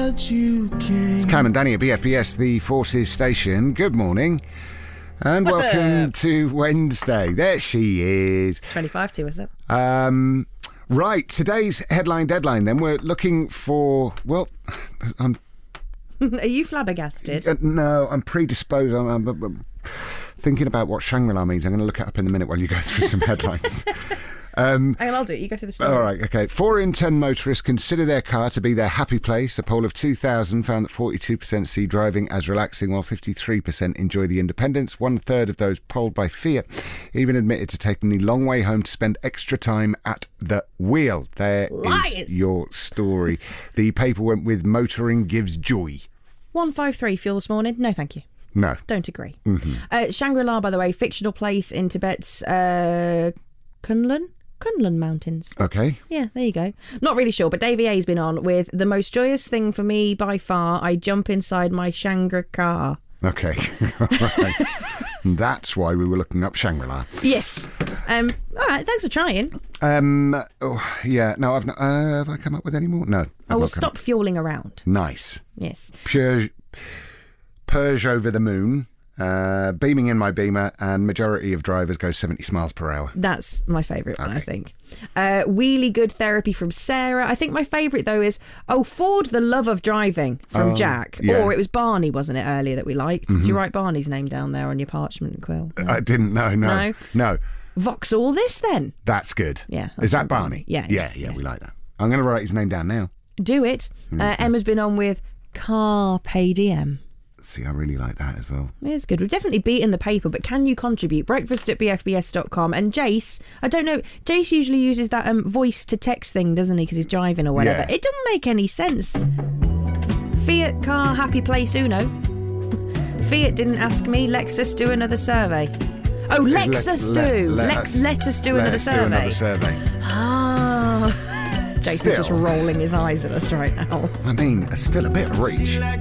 It's Cam and Danny at BFBS, the Forces Station. Good morning. And welcome to Wednesday. There she is. 25 to, is it? Right, today's headline deadline then. We're looking for, well, I'm... Are you flabbergasted? No, I'm predisposed. I'm thinking about what Shangri-La means. I'm going to look it up in a minute while you go through some headlines. Hang on, I'll do it. You go through the story. All right, okay. 4 in 10 motorists consider their car to be their happy place. A poll of 2,000 found that 42% see driving as relaxing, while 53% enjoy the independence. 1/3 of those polled by Fiat even admitted to taking the long way home to spend extra time at the wheel. There is your story. The paper went with motoring gives joy. 153 fuel this morning. No, thank you. No. Don't agree. Mm-hmm. Shangri-La, by the way, fictional place in Tibet's Kunlun Mountains. Okay. Yeah, there you go. Not really sure, but Davey A's been on with the most joyous thing for me by far. I jump inside my Shangri car. Okay. All right. That's why we were looking up Shangri-La. Yes. All right, thanks for trying. Yeah. No, I've not. Have I come up with any more? No. I will stop fueling around. Nice. Yes. Purge over the moon. Beaming in my Beamer, and majority of drivers go 70 miles per hour. That's my favourite one, I think. Wheelie good therapy from Sarah. I think my favourite, though, is Ford, the love of driving from Jack. Yeah. Or it was Barney, wasn't it, earlier that we liked? Did you write Barney's name down there on your parchment quill? No. I didn't. No. Vauxhall this, then. That's good. Yeah. Is that Barney? Yeah, we like that. I'm going to write his name down now. Do it. Emma's been on with Carpe Diem. See, I really like that as well. It's good. We've definitely beaten the paper, but can you contribute? breakfast@bfbs.com. And Jace, I don't know, Jace usually uses that voice to text thing, doesn't he, because he's driving or whatever. Yeah. It doesn't make any sense. Fiat car happy place Uno. Fiat didn't ask me. Lexus do another survey. Oh, Lexus do. Let us do another survey. Ah. Jason's just rolling his eyes at us right now. I mean, it's still a bit of reach.